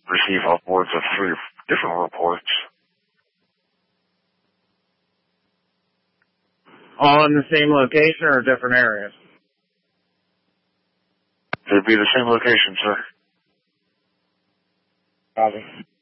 receive upwards of 3 different reports. All in the same location or different areas? It'd be the same location, sir. Copy.